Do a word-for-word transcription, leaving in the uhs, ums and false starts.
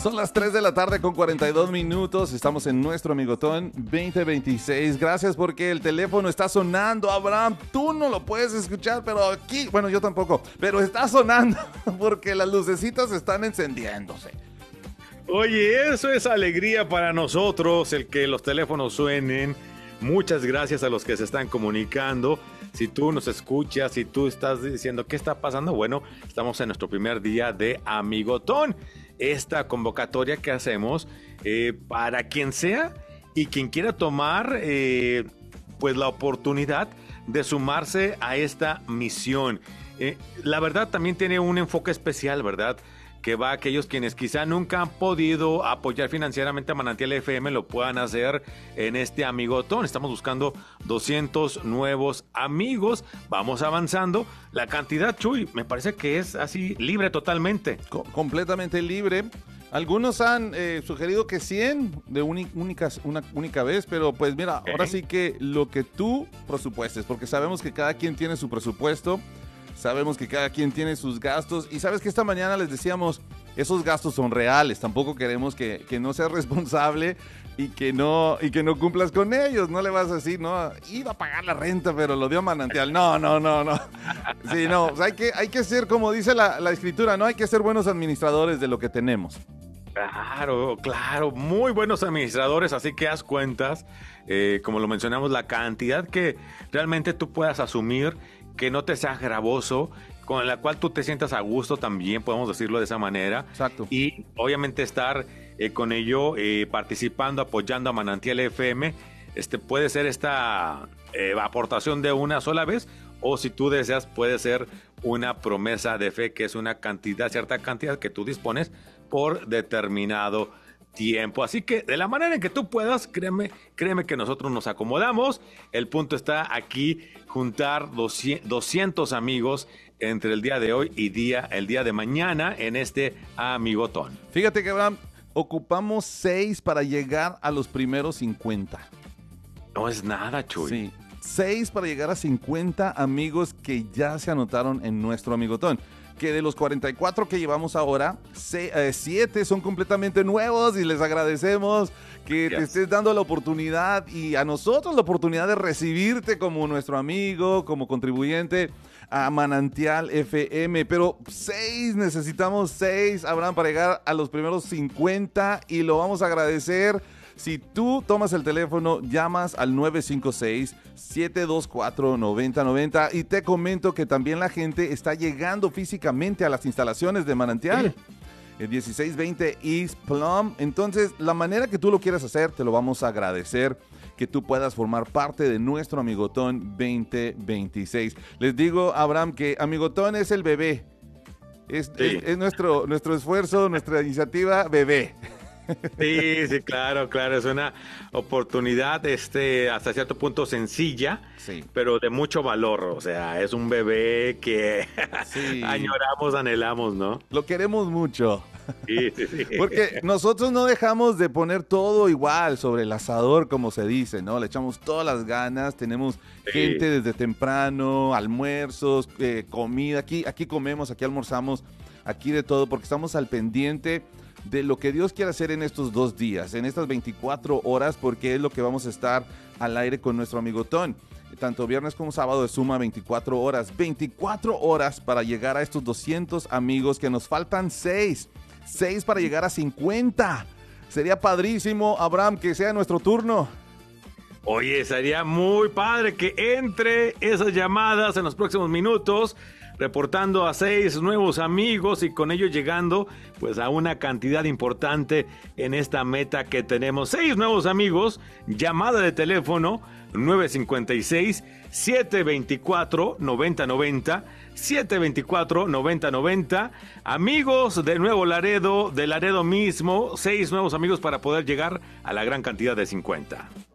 Son las tres de la tarde con cuarenta y dos minutos. Estamos en nuestro Amigotón veinte veintiséis. Gracias porque el teléfono está sonando, Abraham. Tú no lo puedes escuchar, pero aquí, bueno, yo tampoco, pero está sonando porque las lucecitas están encendiéndose. Oye, eso es alegría para nosotros, el que los teléfonos suenen. Muchas gracias a los que se están comunicando. Si tú nos escuchas, si tú estás diciendo qué está pasando, bueno, estamos en nuestro primer día de Amigotón. Esta convocatoria que hacemos eh, para quien sea y quien quiera tomar eh, pues la oportunidad de sumarse a esta misión. Eh, la verdad también tiene un enfoque especial, ¿verdad? Que va a aquellos quienes quizá nunca han podido apoyar financieramente a Manantial F M, lo puedan hacer en este Amigotón. Estamos buscando doscientos nuevos amigos, vamos avanzando. La cantidad, Chuy, me parece que es así libre totalmente. Co- completamente libre. Algunos han eh, sugerido que cien de uni- únicas, una única vez, pero pues mira, Okay. ahora sí que lo que tú presupuestes, porque sabemos que cada quien tiene su presupuesto. Sabemos que cada quien tiene sus gastos y sabes que esta mañana les decíamos, esos gastos son reales, tampoco queremos que, que no seas responsable y que no y que no cumplas con ellos, no le vas a decir, no, iba a pagar la renta, pero lo dio Manantial, no, no, no, no, sí, no, pues hay que, hay que ser, como dice la, la escritura, no hay que ser buenos administradores de lo que tenemos. Claro, claro, muy buenos administradores, así que haz cuentas, eh, como lo mencionamos, la cantidad que realmente tú puedas asumir, que no te sea gravoso, con la cual tú te sientas a gusto también, podemos decirlo de esa manera. Exacto. Y obviamente estar eh, con ello, eh, participando, apoyando a Manantial F M, este, puede ser esta eh, aportación de una sola vez, o si tú deseas, puede ser una promesa de fe, que es una cantidad, cierta cantidad que tú dispones por determinado tiempo. Así que de la manera en que tú puedas, créeme, créeme que nosotros nos acomodamos. El punto está aquí, juntar doscientos amigos entre el día de hoy y día, el día de mañana en este Amigotón. Fíjate que, Abraham, ocupamos seis para llegar a los primeros cincuenta. No es nada, Chuy. Sí, seis para llegar a cincuenta amigos que ya se anotaron en nuestro Amigotón. Que de los cuarenta y cuatro que llevamos ahora, siete son completamente nuevos y les agradecemos que Yes. te estés dando la oportunidad y a nosotros la oportunidad de recibirte como nuestro amigo, como contribuyente a Manantial F M. Pero seis, necesitamos seis, Abraham, para llegar a los primeros cincuenta y lo vamos a agradecer. Si tú tomas el teléfono, llamas al nueve cinco seis, siete dos cuatro, nueve cero nueve cero y te comento que también la gente está llegando físicamente a las instalaciones de Manantial. El dieciséis veinte East Plum. Entonces, la manera que tú lo quieras hacer, te lo vamos a agradecer, que tú puedas formar parte de nuestro Amigotón veinte veintiséis. Les digo, Abraham, que Amigotón es el bebé. Es, Sí. es, es nuestro, nuestro esfuerzo, nuestra iniciativa bebé. Sí, sí, claro, claro, es una oportunidad este, hasta cierto punto sencilla, Sí. pero de mucho valor, o sea, es un bebé que Sí. añoramos, anhelamos, ¿no? Lo queremos mucho. Sí, sí, sí. Porque nosotros no dejamos de poner todo igual sobre el asador, como se dice, ¿no? Le echamos todas las ganas, tenemos Sí. gente desde temprano, almuerzos, eh, comida. Aquí, aquí comemos, aquí almorzamos, aquí de todo, porque estamos al pendiente de lo que Dios quiere hacer en estos dos días, en estas veinticuatro horas, porque es lo que vamos a estar al aire con nuestro Amigotón. Tanto viernes como sábado de suma veinticuatro horas. veinticuatro horas para llegar a estos doscientos amigos, que nos faltan seis. seis para llegar a cincuenta. Sería padrísimo, Abraham, que sea nuestro turno. Oye, sería muy padre que entre esas llamadas en los próximos minutos, reportando a seis nuevos amigos y con ello llegando pues a una cantidad importante en esta meta que tenemos. Seis nuevos amigos, llamada de teléfono nueve cinco seis, siete dos cuatro, nueve cero nueve cero, siete dos cuatro, nueve cero nueve cero. Amigos de Nuevo Laredo, de Laredo mismo, seis nuevos amigos para poder llegar a la gran cantidad de cincuenta.